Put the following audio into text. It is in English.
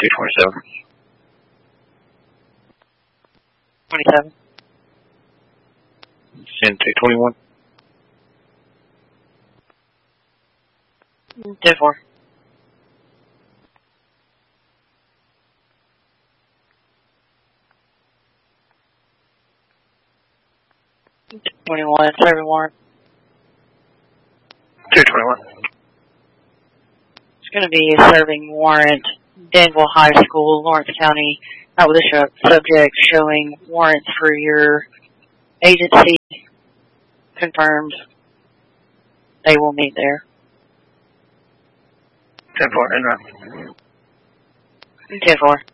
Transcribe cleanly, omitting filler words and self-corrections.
227. 27. Send 221. 10-4. Serving warrant. 221. It's going to be a serving warrant, Danville High School, Lawrence County, with a subject showing warrants for your agency confirmed. They will meet there. 10-4. 10-4.